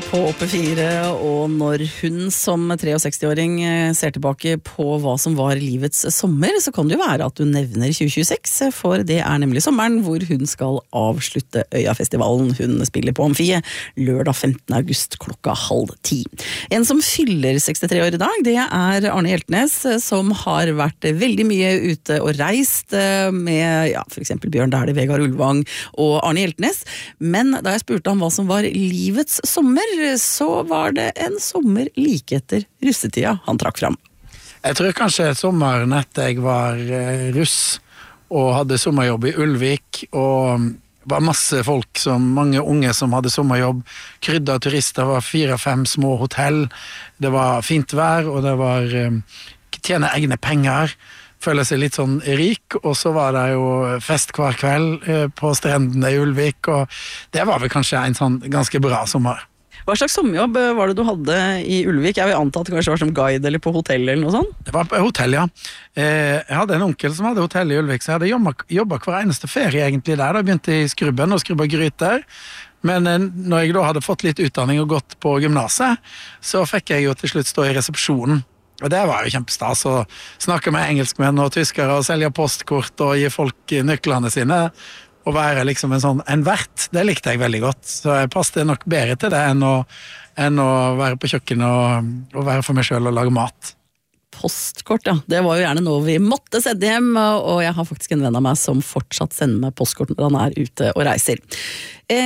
på P4, og når hun som 63-åring ser tilbake på hva som var livets sommer, så kan det jo være at du nevner 2026, for det er nemlig sommeren hvor hun skal avslutte Øyafestivalen. Hun spiller på Amfie lørdag 15. august klokka 9:30. En som fyller 63 år i dag, det er Arne Hjeltnes, som har vært veldig mye ute og reist med, ja, for eksempel Bjørn Dæhlie, Vegard Ulvang og Arne Hjeltnes. Men da jeg spurte ham hva som var livets sommer, så var det en sommer like etter russetida han trakk fram. Jeg tror kanskje sommeren etter jeg var russ og hadde sommerjobb i Ulvik, og var masse folk, mange unge som hadde sommerjobb, krydda turister, var 4-5 små hotell, det var fint vær, og det var tjene egne penger, føle seg litt sånn rik, og så var det jo fest hver kveld på strendene i Ulvik, og det var vel kanskje en sånn ganske bra sommer. Hva slags sommerjobb var det du hadde i Ulvik? Jeg vil anta at det kanskje var som guide eller på hotell eller noe sånt? Det var på hotell, ja. Jeg hadde en onkel som hadde hotell i Ulvik, så jeg hadde jobbet hver eneste ferie egentlig der. Da begynte jeg i Skrubben og skrubba gryter. Men når jeg da hadde fått litt utdanning og gått på gymnaset, så fikk jeg jo til slutt stå i resepsjonen. Og det var jo kjempestas å snakke med engelskmenn og tyskere og selge postkort og gi folk nøklene sine. Å være liksom en vert, det likte jeg veldig godt. Så jeg passet nok bedre til det enn å være på kjøkkenet og være for meg selv og lage mat. Postkort, ja. Det var jo gjerne noe vi måtte sende hjem, og jeg har faktisk en venn av meg som fortsatt sender meg postkort når han er ute og reiser.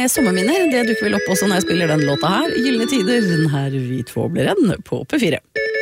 Sommerminner, det dukker vel opp også når jeg spiller den låta her. Gyllene tider, den her vi två blir en på P4.